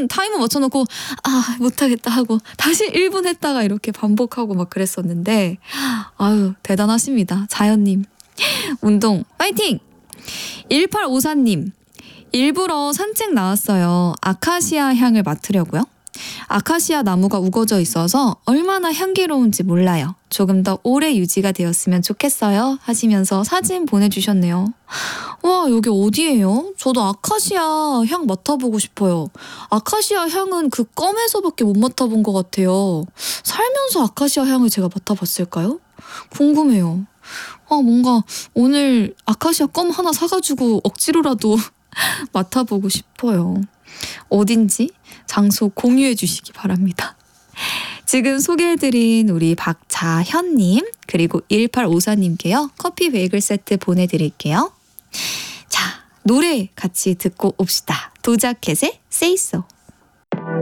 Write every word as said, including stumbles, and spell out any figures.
분 타이머 맞춰놓고 아 못하겠다 하고 다시 일 분 했다가 이렇게 반복하고 막 그랬었는데 아유 대단하십니다. 자연님 운동 파이팅! 일팔오사님 일부러 산책 나왔어요. 아카시아 향을 맡으려고요. 아카시아 나무가 우거져 있어서 얼마나 향기로운지 몰라요. 조금 더 오래 유지가 되었으면 좋겠어요 하시면서 사진 보내주셨네요. 와 여기 어디예요? 저도 아카시아 향 맡아보고 싶어요. 아카시아 향은 그 껌에서밖에 못 맡아본 것 같아요. 살면서 아카시아 향을 제가 맡아봤을까요? 궁금해요. 아 뭔가 오늘 아카시아 껌 하나 사가지고 억지로라도 맡아보고 싶어요. 어딘지 장소 공유해 주시기 바랍니다. 지금 소개해드린 우리 박자현님 그리고 일팔오사님께요. 커피 베이글 세트 보내드릴게요. 자 노래 같이 듣고 옵시다. 도자켓의 Say So.